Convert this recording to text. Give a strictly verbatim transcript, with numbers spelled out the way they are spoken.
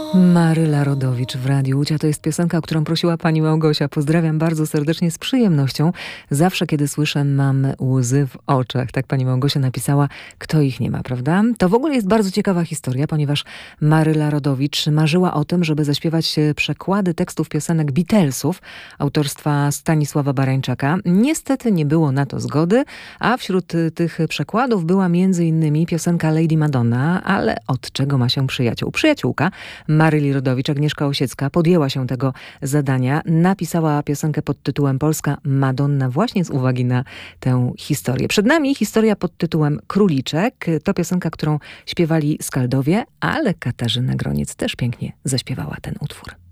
Maryla Rodowicz w Radiu Łódź. To jest piosenka, o którą prosiła pani Małgosia. Pozdrawiam bardzo serdecznie, z przyjemnością. Zawsze, kiedy słyszę, mam łzy w oczach. Tak pani Małgosia napisała, kto ich nie ma, prawda? To w ogóle jest bardzo ciekawa historia, ponieważ Maryla Rodowicz marzyła o tym, żeby zaśpiewać przekłady tekstów piosenek Beatlesów autorstwa Stanisława Barańczaka. Niestety nie było na to zgody, a wśród tych przekładów była między innymi piosenka Lady Madonna, ale od czego ma się przyjaciół? Przyjaciółka Maryli Rodowicz, Agnieszka Osiecka, podjęła się tego zadania. Napisała piosenkę pod tytułem Polska Madonna właśnie z uwagi na tę historię. Przed nami historia pod tytułem Króliczek. To piosenka, którą śpiewali Skaldowie, ale Katarzyna Groniec też pięknie zaśpiewała ten utwór.